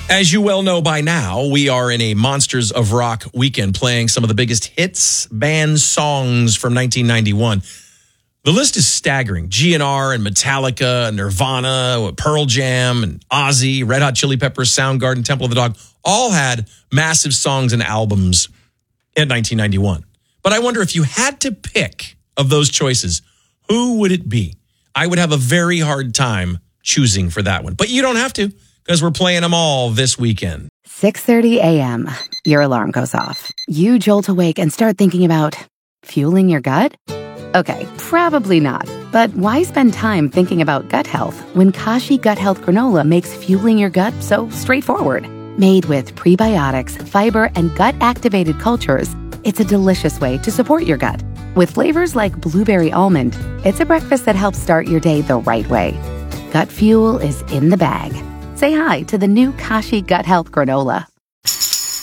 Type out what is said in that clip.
As you well know by now, we are in a Monsters of Rock weekend playing some of the biggest hits, band songs from 1991. The list is staggering. GNR and Metallica, Nirvana, Pearl Jam, and Ozzy, Red Hot Chili Peppers, Soundgarden, Temple of the Dog, all had massive songs and albums in 1991. But I wonder if you had to pick of those choices, who would it be? I would have a very hard time choosing for that one. But you don't have to, because we're playing them all this weekend. 6:30 a.m. Your alarm goes off. You jolt awake and start thinking about fueling your gut? Okay, probably not. But why spend time thinking about gut health when Kashi Gut Health Granola makes fueling your gut so straightforward? Made with prebiotics, fiber, and gut-activated cultures, it's a delicious way to support your gut. With flavors like blueberry almond, it's a breakfast that helps start your day the right way. Gut fuel is in the bag. Say hi to the new Kashi Gut Health Granola.